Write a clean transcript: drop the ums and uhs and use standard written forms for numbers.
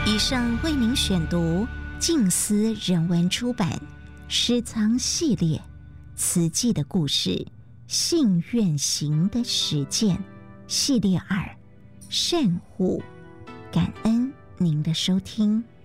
以上为您选读静思人文出版诗藏系列慈济的故事信愿行的实践系列2善护，感恩您的收听。